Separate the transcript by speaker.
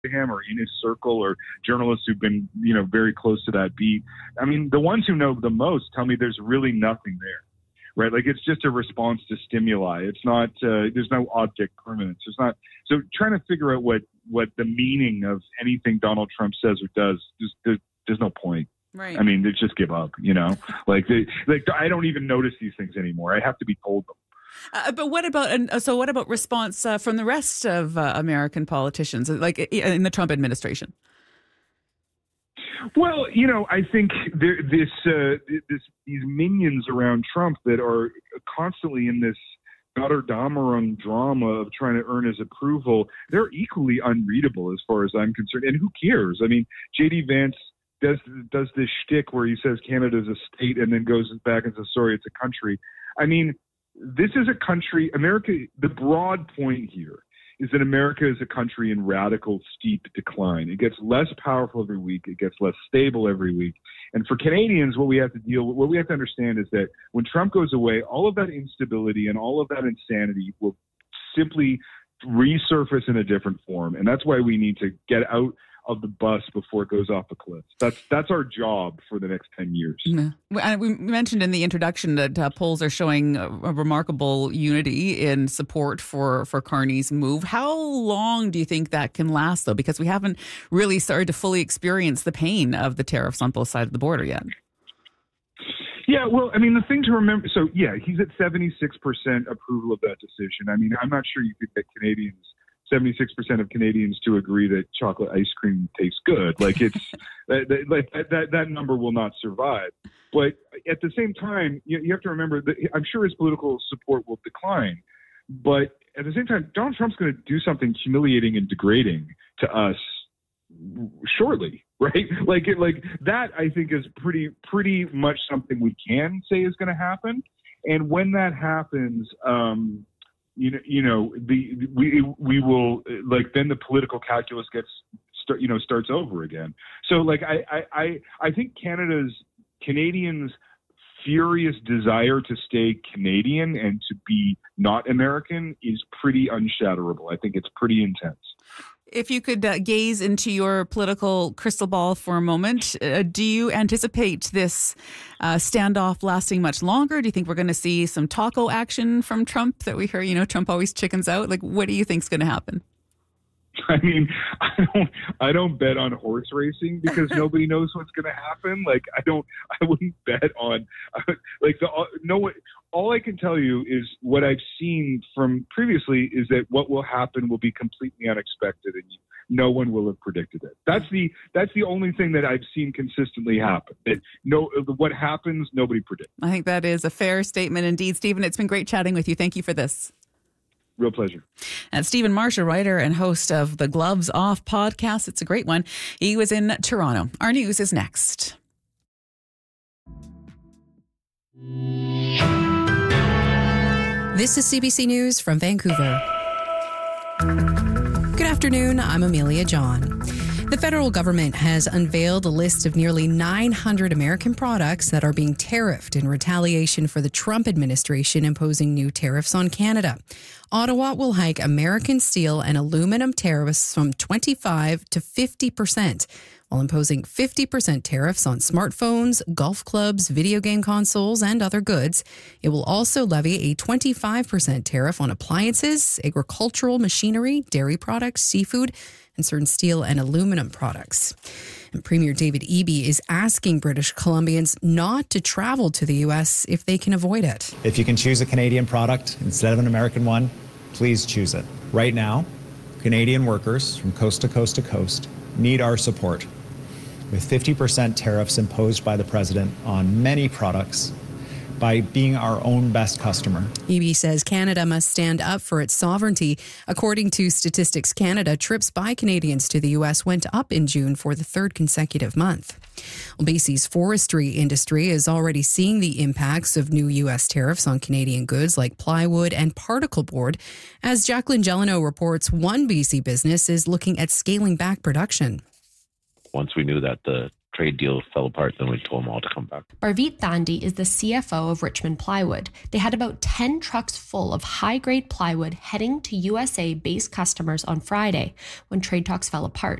Speaker 1: him or in his circle or journalists who've been, very close to that beat. I mean, the ones who know the most tell me there's really nothing there, right? Like it's just a response to stimuli. It's not, there's no object permanence. There's not. So trying to figure out what the meaning of anything Donald Trump says or does, there's no point.
Speaker 2: Right.
Speaker 1: I mean, they just give up, like I don't even notice these things anymore. I have to be told them.
Speaker 2: But what about response from the rest of American politicians, like in the Trump administration?
Speaker 1: Well, I think these minions around Trump that are constantly in this Götterdämmerung drama of trying to earn his approval, they're equally unreadable as far as I'm concerned. And who cares? I mean, J.D. Vance does this shtick where he says Canada's a state and then goes back and says, sorry, it's a country. I mean, this is a country, America, the broad point here is that America is a country in radical, steep decline. It gets less powerful every week. It gets less stable every week. And for Canadians, what we have to understand is that when Trump goes away, all of that instability and all of that insanity will simply resurface in a different form. And that's why we need to get out of the bus before it goes off a cliff. That's our job for the next 10 years.
Speaker 2: Yeah. We mentioned in the introduction that polls are showing a remarkable unity in support for Carney's move. How long do you think that can last, though? Because we haven't really started to fully experience the pain of the tariffs on both sides of the border yet.
Speaker 1: Yeah, well, I mean, the thing to remember, so yeah, he's at 76% approval of that decision. I mean, I'm not sure you could get 76% of Canadians to agree that chocolate ice cream tastes good. Like it's that number will not survive. But at the same time, you have to remember that I'm sure his political support will decline. But at the same time, Donald Trump's going to do something humiliating and degrading to us shortly, right? Like that, I think is pretty much something we can say is going to happen. And when that happens, we will then the political calculus starts over again. So like I think Canadians' furious desire to stay Canadian and to be not American is pretty unshatterable. I think it's pretty intense.
Speaker 2: If you could gaze into your political crystal ball for a moment, do you anticipate this standoff lasting much longer? Do you think we're going to see some taco action from Trump that we hear, Trump always chickens out? Like, what do you think is going to happen?
Speaker 1: I mean, I don't bet on horse racing because nobody knows what's going to happen. Like, I wouldn't bet on all I can tell you is what I've seen from previously is that what will happen will be completely unexpected and no one will have predicted it. That's the only thing that I've seen consistently happen. What happens, nobody predicts.
Speaker 2: I think that is a fair statement indeed. Stephen, it's been great chatting with you. Thank you for this.
Speaker 1: Real pleasure.
Speaker 2: And Stephen Marsh, a writer and host of the Gloves Off podcast. It's a great one. He was in Toronto. Our news is next.
Speaker 3: This is CBC News from Vancouver. Good afternoon, I'm Amelia John. The federal government has unveiled a list of nearly 900 American products that are being tariffed in retaliation for the Trump administration imposing new tariffs on Canada. Ottawa will hike American steel and aluminum tariffs from 25% to 50%, while imposing 50% tariffs on smartphones, golf clubs, video game consoles, and other goods. It will also levy a 25% tariff on appliances, agricultural machinery, dairy products, seafood, and certain steel and aluminum products. And Premier David Eby is asking British Columbians not to travel to the U.S. if they can avoid it.
Speaker 4: If you can choose a Canadian product instead of an American one, please choose it. Right now, Canadian workers from coast to coast to coast need our support. With 50% tariffs imposed by the president on many products, by being our own best customer.
Speaker 3: Eby says Canada must stand up for its sovereignty. According to Statistics Canada, trips by Canadians to the U.S. went up in June for the third consecutive month. Well, BC's forestry industry is already seeing the impacts of new U.S. tariffs on Canadian goods like plywood and particle board. As Jacqueline Gelano reports, one BC business is looking at scaling back production.
Speaker 5: Once we knew that the trade deal fell apart, then we told them all to come back.
Speaker 6: Barveet Thandi is the CFO of Richmond Plywood. They had about 10 trucks full of high-grade plywood heading to USA-based customers on Friday when trade talks fell apart.